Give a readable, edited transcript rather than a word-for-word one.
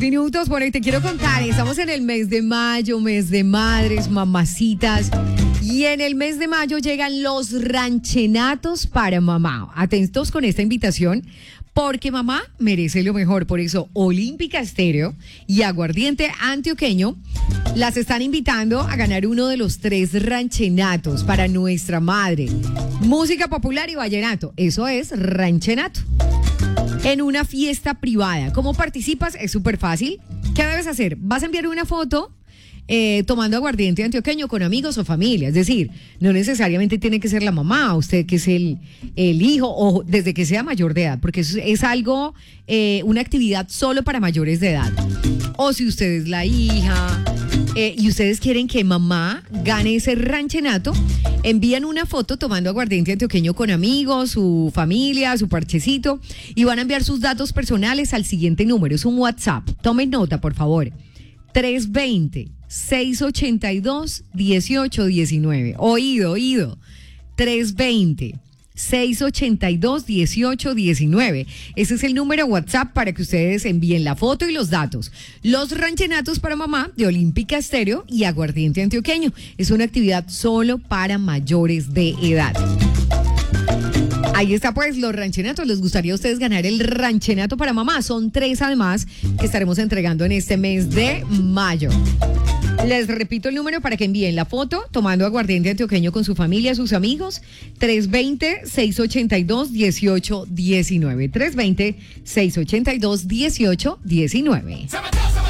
Minutos, bueno, y te quiero contar, estamos en el mes de mayo, mes de madres, mamacitas, y en el mes de mayo llegan los ranchenatos para mamá. Atentos con esta invitación, porque mamá merece lo mejor. Por eso Olímpica Estéreo y Aguardiente Antioqueño las están invitando a ganar uno de los 3 ranchenatos para nuestra madre. Música popular y vallenato, eso es ranchenato. En una fiesta privada. ¿Cómo participas? Es súper fácil. ¿Qué debes hacer? Vas a enviar una foto tomando aguardiente antioqueño con amigos o familia. Es decir, no necesariamente tiene que ser la mamá, usted que es el hijo, o desde que sea mayor de edad, porque eso es algo, una actividad solo para mayores de edad. O si usted es la hija y ustedes quieren que mamá gane ese ranchenato, envían una foto tomando aguardiente antioqueño con amigos, su familia, su parchecito, y van a enviar sus datos personales al siguiente número. Es un WhatsApp. Tomen nota, por favor. 320-682-1819. Oído. 320-682-1819. Ese es el número WhatsApp para que ustedes envíen la foto y los datos. Los ranchenatos para mamá de Olímpica Estéreo y Aguardiente Antioqueño. Es una actividad solo para mayores de edad. Ahí está pues los ranchenatos. ¿Les gustaría a ustedes ganar el ranchenato para mamá? Son 3 además que estaremos entregando en este mes de mayo. Les repito el número para que envíen la foto tomando aguardiente antioqueño con su familia, sus amigos. 320-682-1819. 320-682-1819.